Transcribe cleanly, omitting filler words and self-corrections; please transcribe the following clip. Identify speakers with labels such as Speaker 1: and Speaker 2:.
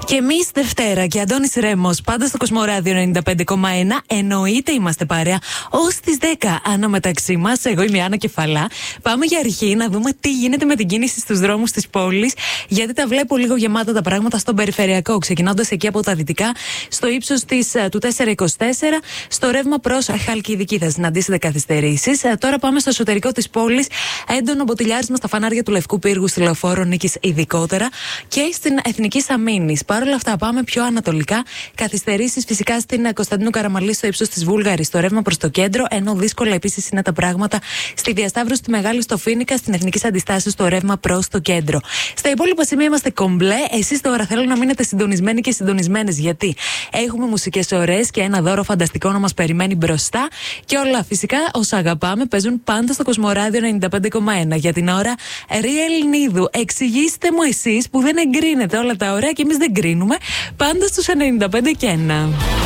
Speaker 1: Και εμείς Δευτέρα και Αντώνης Ρέμος, πάντα στο Κοσμοράδιο 95,1. Εννοείται είμαστε παρέα ως τις 10 ανάμεταξύ μας. Εγώ είμαι η Άννα Κεφαλά. Πάμε για αρχή να δούμε τι γίνεται με την κίνηση στους δρόμους της πόλης. Γιατί τα βλέπω λίγο γεμάτα τα πράγματα στον περιφερειακό. Ξεκινώντας εκεί από τα δυτικά, στο ύψος του 424, στο ρεύμα προς Χαλκιδική θα συναντήσετε καθυστερήσεις. Τώρα πάμε στο εσωτερικό της πόλης. Έντονο μποτιλιάρισμα στα φανάρια του Λευκού Πύργου, στη Λεωφόρο Νίκης ειδικότερα και στην Εθνική Αμήνης. Παρ' όλα αυτά, πάμε πιο ανατολικά. Καθυστερήσεις φυσικά στην Κωνσταντίνου Καραμαλή, στο ύψος της Βούλγαρης, στο ρεύμα προς το κέντρο. Ενώ δύσκολα επίσης είναι τα πράγματα στη διασταύρωση τη Μεγάλη στο Φοίνικα, στην Εθνική Αντιστάσεως, στο ρεύμα προς το κέντρο. Στα υπόλοιπα σημεία είμαστε κομπλέ. Εσείς τώρα θέλω να μείνετε συντονισμένοι και συντονισμένες, γιατί έχουμε μουσικές ωραίες και ένα δώρο φανταστικό να μας περιμένει μπροστά. Και όλα φυσικά όσα αγαπάμε παίζουν πάντα στο Κοσμοράδιο 95,1. Για την ώρα, Real Νίδου. Εξηγήστε μου εσείς που δεν εγκρίνετε όλα τα ωραία και εμείς δεν κρίνουμε. Πάντα στους 95 και 1.